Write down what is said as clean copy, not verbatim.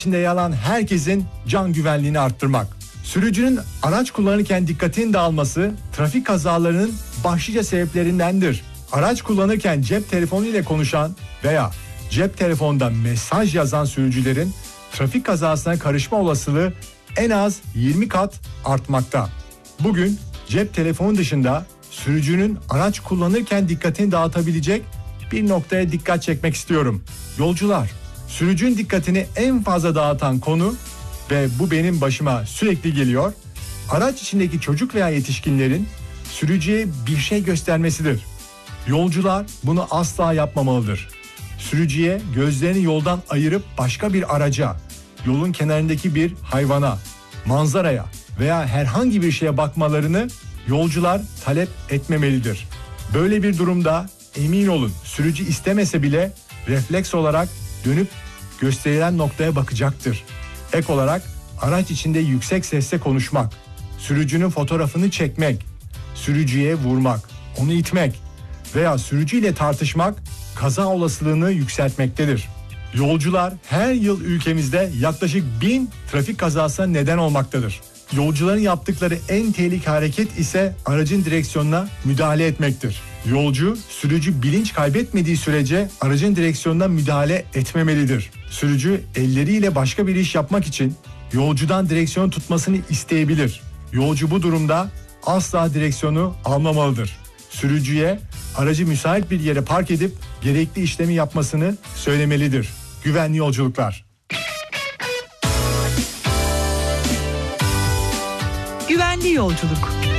içinde yer alan herkesin can güvenliğini arttırmak. Sürücünün araç kullanırken dikkatinin dağılması trafik kazalarının başlıca sebeplerindendir. Araç kullanırken cep telefonu ile konuşan veya cep telefonunda mesaj yazan sürücülerin trafik kazasına karışma olasılığı en az 20 kat artmakta. Bugün cep telefonu dışında sürücünün araç kullanırken dikkatini dağıtabilecek bir noktaya dikkat çekmek istiyorum. Yolcular, sürücünün dikkatini en fazla dağıtan konu ve bu benim başıma sürekli geliyor. Araç içindeki çocuk veya yetişkinlerin sürücüye bir şey göstermesidir. Yolcular bunu asla yapmamalıdır. Sürücüye gözlerini yoldan ayırıp başka bir araca, yolun kenarındaki bir hayvana, manzaraya veya herhangi bir şeye bakmalarını yolcular talep etmemelidir. Böyle bir durumda emin olun sürücü istemese bile refleks olarak dönüp gösterilen noktaya bakacaktır. Ek olarak araç içinde yüksek sesle konuşmak, sürücünün fotoğrafını çekmek, sürücüye vurmak, onu itmek veya sürücüyle tartışmak kaza olasılığını yükseltmektedir. Yolcular her yıl ülkemizde yaklaşık 1000 trafik kazasına neden olmaktadır. Yolcuların yaptıkları en tehlikeli hareket ise aracın direksiyonuna müdahale etmektir. Yolcu, sürücü bilinç kaybetmediği sürece aracın direksiyonuna müdahale etmemelidir. Sürücü elleriyle başka bir iş yapmak için yolcudan direksiyonu tutmasını isteyebilir. Yolcu bu durumda asla direksiyonu almamalıdır. Sürücüye aracı müsait bir yere park edip gerekli işlemi yapmasını söylemelidir. Güvenli yolculuklar. Güvenli yolculuk.